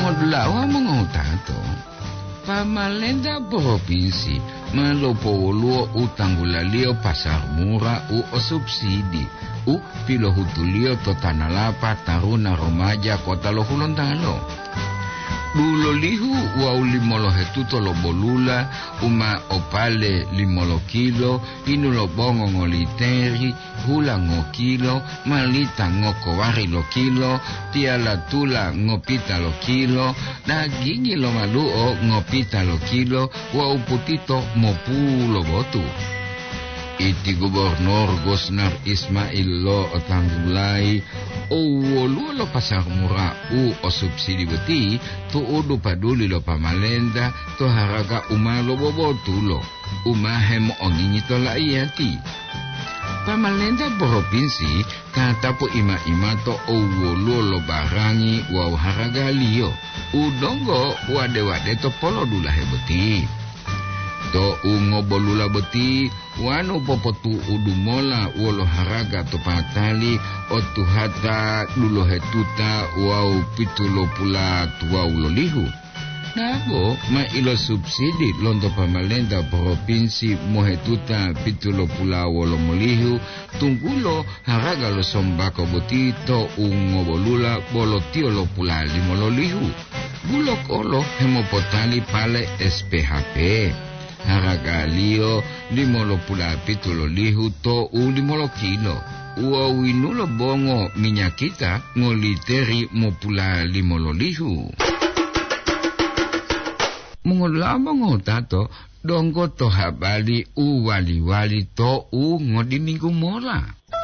Mongolawa mongotato. Pamalenda provinsi malopo luo utanggulalio pasar murah o subsidi pilohutulio to tanalapa taruna romaja kota Lohuluntalo. Lulolihu wa ulimolo hetuto lo bolula uma opale limolo kilo inulo bongo ngoliteri hula ngokilo malita ngokowari lo kilo tiala tula ngopita lo kilo dagingi lo maluo ngopita lo kilo wa uputito mopulo botu. Iti gubernur Gosnar Ismail lo otanggulai luo lo pasar murah o subsidi beti tu udu paduli lo pamalenda to haraga lo bobotulo hem ongini to laiyati. Pamalenda provinsi katapo ima to luo lo barangi wa haraga liyo udongo wade to polo dula hebeti. To bolula beti wano popotu udumola wolo haraga to patali otu hata dulo hetuta wau pitulo pula tuwa ulolihu. Nago ma ilo subsidi londo pamalenda provinsi mohetuta pitulo pula wolo molihu tunggulo haraga lo sombako beti to bolula bolo tiolo pula limololihu. Bulok olo hemopotali pale SPHP. Haraga lio limolo pula pitulo lihu to limolo kilo. Ua winulo bongo minyakita ngoliteri mo pula limolo lihu. Mongolama ngotato donggo to habali wali to ngodi minggu mola.